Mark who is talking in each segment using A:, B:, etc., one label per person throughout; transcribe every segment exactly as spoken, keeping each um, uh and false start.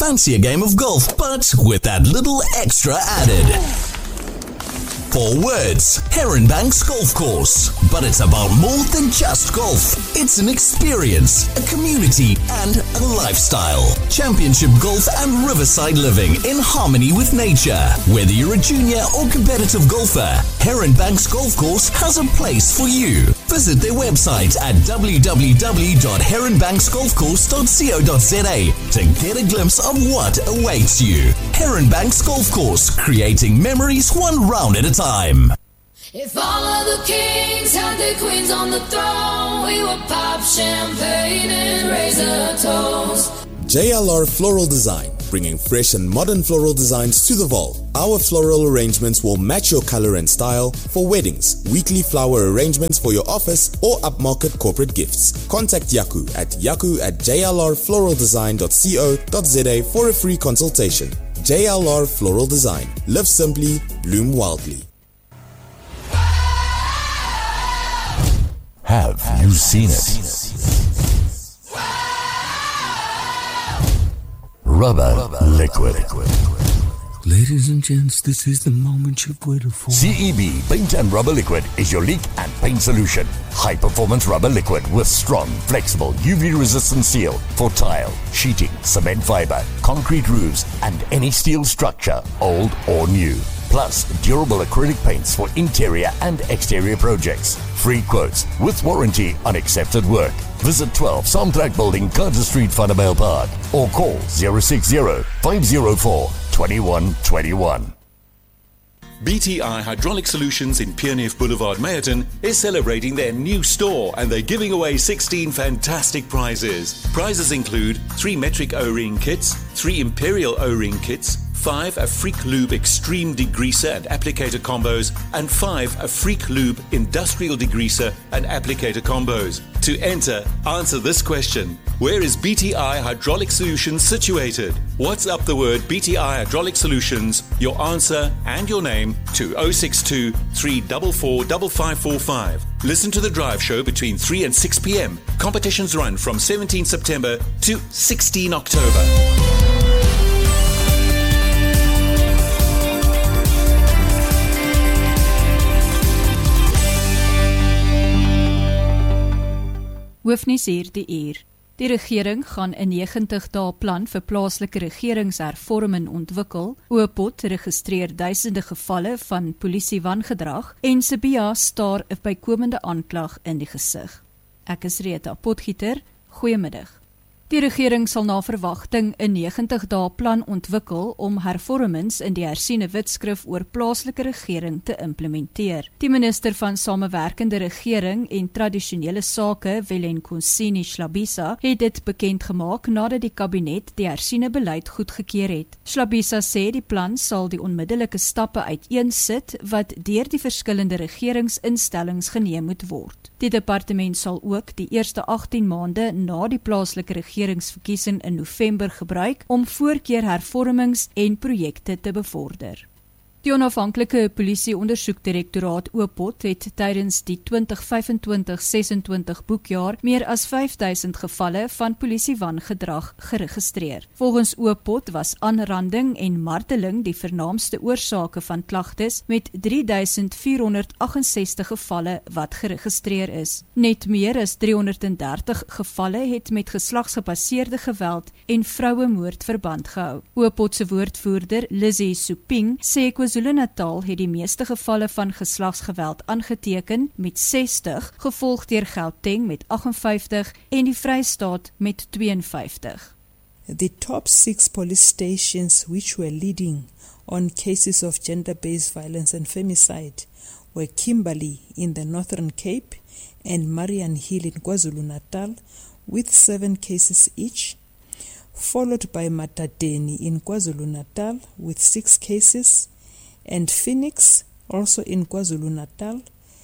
A: Fancy a game of golf, but with that little extra added? Four words, Heronbanks Golf Course. But it's about more than just golf. It's an experience, a community, and a lifestyle. Championship golf and riverside living in harmony with nature. Whether you're a junior or competitive golfer, Heronbanks Golf Course has a place for you. Visit their website at w w w dot heronbanks golf course dot co dot za to get a glimpse of what awaits you. Heronbanks Golf Course, creating memories one round at a time.
B: If all of the kings had their queens on the throne, we would pop champagne and raise a toast.
C: J L R Floral Design, bringing fresh and modern floral designs to the vault. Our floral arrangements will match your color and style for weddings, weekly flower arrangements for your office, or upmarket corporate gifts. Contact Yaku at yaku at j l r floral design dot co dot za for a free consultation. J L R Floral Design. Live simply, bloom wildly.
D: Have you seen it? Rubber liquid.
E: Ladies and gents, this is the moment you've waited for.
D: C E B Paint and Rubber Liquid is your leak and paint solution. High performance rubber liquid with strong, flexible, U V resistant seal for tile, sheeting, cement fiber, concrete roofs, and any steel structure, old or new. Plus, durable acrylic paints for interior and exterior projects. Free quotes with warranty on accepted work. Visit twelve Samtrack Building, Carter Street, Vanderbijl Park, or call zero six zero, five zero four, two one two one.
F: B T I Hydraulic Solutions in P N F Boulevard, Meyerton is celebrating their new store, and they're giving away sixteen fantastic prizes. Prizes include three metric O-ring kits, three Imperial O-ring kits, five a Freak Lube Extreme Degreaser and Applicator combos, and five a Freak Lube Industrial Degreaser and Applicator combos. To enter, answer this question. Where is B T I Hydraulic Solutions situated? WhatsApp the word B T I Hydraulic Solutions, your answer and your name to zero six two, three four four, five five four five. Listen to the drive show between three and six p.m. Competitions run from seventeenth September to sixteenth October.
G: Hoofnuus hier die uur. Die regering gaan 'n negentig dae plan vir plaaslike regeringshervorming ontwikkel. Oopot registreer duisende gevalle van polisie wangedrag en Sibiya staar 'n bykomende aanklag in die gesig. Ek is Rita Potgieter. Goeiemiddag. Die regering sal na verwagting 'n negentig dae plan ontwikkel om hervormings in die hersiene wetskrif oor plaaslike regering te implementeer. Die minister van Samewerkende Regering en Tradisionele Sake, Welenkosini Schlabisa, het dit bekend gemaak nadat die kabinet die hersiene beleid goedgekeur het. Schlabisa sê die plan sal die onmiddellike stappe uiteensit wat deur die verskillende regeringsinstellings geneem moet word. Die departement sal ook die eerste agttien maande na die plaaslike regeringsverkiesing in November gebruik om voorkeurhervormings en projekte te bevorder. Die onafhanklike polisie-ondersoekdirektoraat Oopot het tydens die twintig vyfentwintig sesentwintig boekjaar meer as vyf duisend gevalle van polisiewangedrag geregistreer. Volgens Oopot was aanranding en marteling die vernaamste oorsake van klagtes met drie duisend vierhonderd agsestig gevalle wat geregistreer is. Net meer as driehonderddertig gevalle het met geslagsgebaseerde geweld en vrouemoord verband gehou. Oopot se woordvoerder Lizzie Soeping sê KwaZulu-Natal het die meeste gevalle van geslagsgeweld aangeteken met sestig, gevolg deur Gauteng met agt en vyftig en die Vrystaat met twee en vyftig.
H: The top six police stations which were leading on cases of gender-based violence and femicide were Kimberley in the Northern Cape and Marian Hill in KwaZulu-Natal with seven cases each, followed by Matadeni in KwaZulu-Natal with six cases, and Phoenix, also in KwaZulu-Natal,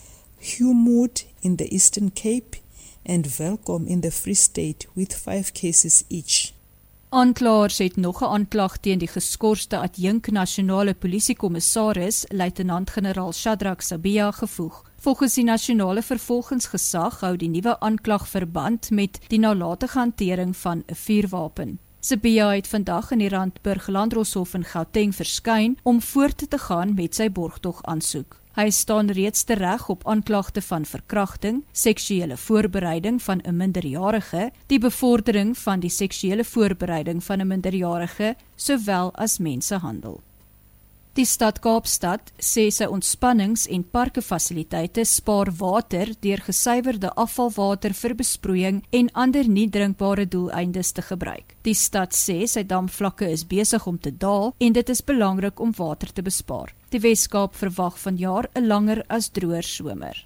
H: Humood in the Eastern Cape, and Welkom in the Free State with five cases each.
G: Aanklaers het nog 'n aanklag teen die geskorste adjunk nasionale polisiekommissaris, luitenant-generaal Shadrack Sibiya, gevoeg. Volgens die nasionale vervolgingsgesag hou die nuwe aanklag verband met die nalatige hantering van 'n vuurwapen. Sibiya het vandag in die Randburg Landdroshof in Gauteng verskyn om voort te gaan met sy borgtog aansoek. Hy staan reeds tereg op aanklagte van verkrachting, seksuele voorbereiding van 'n minderjarige, die bevordering van die seksuele voorbereiding van 'n minderjarige, sowel as mensenhandel. Die stad Kaapstad sê sy ontspannings- en parkefasiliteite spaar water deur gesuiwerde afvalwater vir besproeiing en ander nie drinkbare doeleindes te gebruik. Die stad sê sy damvlakke is besig om te daal en dit is belangrik om water te bespaar. Die Wes-Kaap verwag vanjaar 'n langer as droër somer.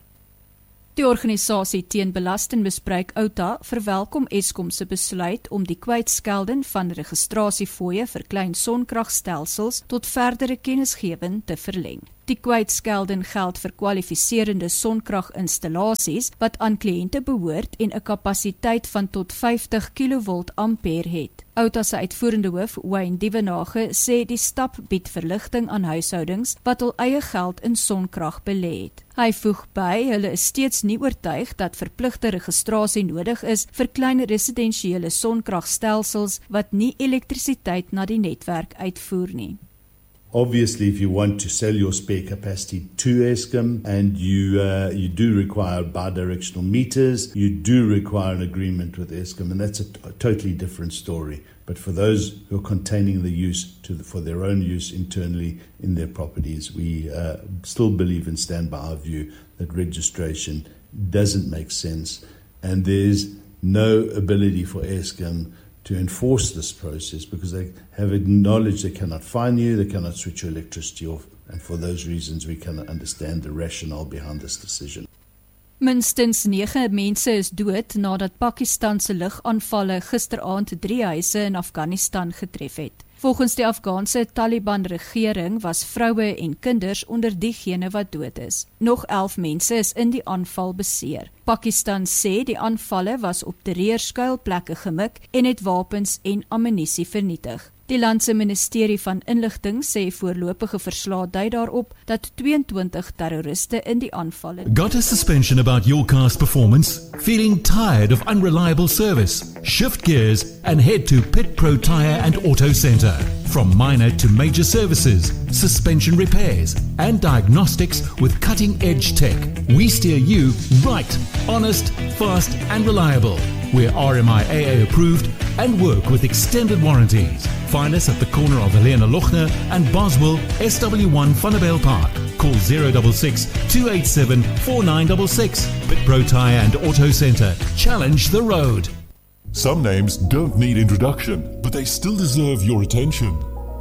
G: Die organisasie teen belastingbespreek OUTA verwelkom Eskom se besluit om die kwytskelden van registrasiefooie vir klein sonkragstelsels tot verdere kennisgewing te verleng. Die kwytskelden geld vir kwalifiserende sonkraginstallasies wat aan kliënte behoort en 'n kapasiteit van tot vyftig kilovolt ampere het. OUTA se uitvoerende hoof, Wayne Dievenage, sê die stap bied verligting aan huishoudings wat hul eie geld in sonkrag belê het. Hy voeg by, hulle is steeds nie oortuig dat verpligte registrasie nodig is vir klein residensiële sonkragstelsels wat nie elektrisiteit na die netwerk uitvoer nie.
I: Obviously, if you want to sell your spare capacity to Eskom and you uh, you do require bidirectional meters, you do require an agreement with Eskom, and that's a, t- a totally different story. But for those who are containing the use to the, for their own use internally in their properties, we uh, still believe and stand by our view that registration doesn't make sense, and there's no ability for Eskom to enforce this process because they have acknowledged they cannot fine you, they cannot switch your electricity off, and for those reasons we cannot understand the rationale behind this decision.
G: Minstens nege mense is dood nadat Pakistan se lugaanvalle gisteraand drie huise in Afghanistan getref het. Volgens die Afghaanse Taliban-regering was vroue en kinders onder diegene wat dood is. Nog elf mense is in die aanval beseer. Pakistan sê die aanvalle was op terreurskuilplekke gemik en het wapens en ammunisie vernietig. Die land se ministerie van inligting sê voorlopige verslae dui daarop dat tweeëntwintig terroriste in die aanvalle.
J: Got a suspension about your car's performance? Feeling tired of unreliable service? Shift gears and head to Pit Pro Tire and Auto Centre. From minor to major services, suspension repairs and diagnostics with cutting-edge tech, we steer you right, honest, fast and reliable. We're R M I A A approved and work with extended warranties. Find us at the corner of Helena Lochner and Boswell, S W one Funnabale Park. Call zero six six, two eight seven, four nine six six. Pit Pro Tire and Auto Centre. Challenge the road.
K: Some names don't need introduction, but they still deserve your attention.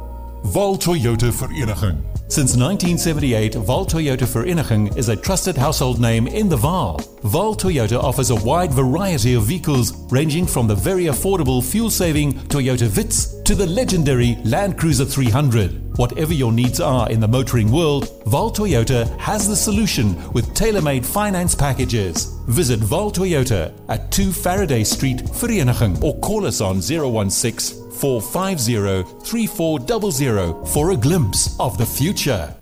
K: Val Toyota Vereniging.
F: Since nineteen seventy-eight, Val Toyota Vereniging is a trusted household name in the Vaal. Val Toyota offers a wide variety of vehicles, ranging from the very affordable fuel-saving Toyota Vitz to the legendary Land Cruiser three hundred. Whatever your needs are in the motoring world, Val Toyota has the solution with tailor-made finance packages. Visit Val Toyota at two Faraday Street, Vereniging, or call us on zero one six, four five zero, three four zero zero for a glimpse of the future.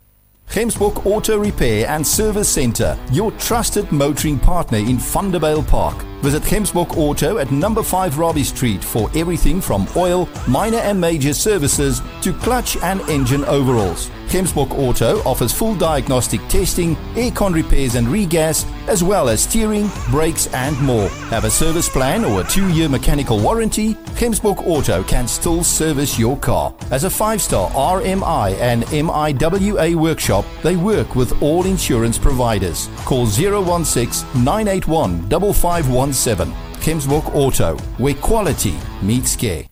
L: Gemsbok Auto Repair and Service Centre, your trusted motoring partner in Thunderbale Park. Visit Gemsbok Auto at number five Robbie Street for everything from oil, minor and major services to clutch and engine overhauls. Gemsbok Auto offers full diagnostic testing, aircon repairs and regas, as well as steering, brakes and more. Have a service plan or a two-year mechanical warranty? Gemsbok Auto can still service your car. As a five-star R M I and M I W A workshop, they work with all insurance providers. Call zero one six, nine eight one, five five one seven. Gemsbok Auto, where quality meets care.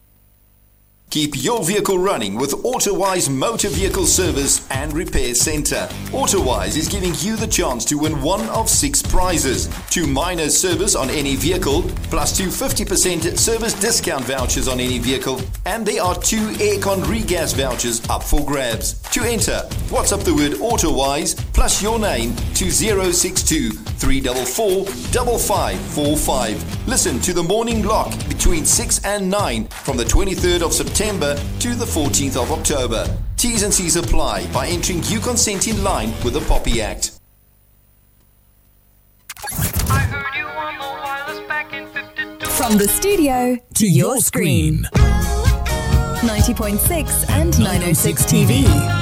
M: Keep your vehicle running with AutoWise Motor Vehicle Service and Repair Centre. AutoWise is giving you the chance to win one of six prizes. Two minor service on any vehicle, plus two fifty percent service discount vouchers on any vehicle, and there are two aircon regas vouchers up for grabs. To enter, WhatsApp the word AutoWise plus your name to zero six two, three four four, five five four five. Listen to the morning lock between six and nine from the twenty-third of September to the fourteenth of October. T's and C's apply by entering You Consent in line with the Poppy Act.
B: I heard you on the wireless back in fifty-two.
A: From
N: From the studio to your screen. ninety point six and nine oh six T V.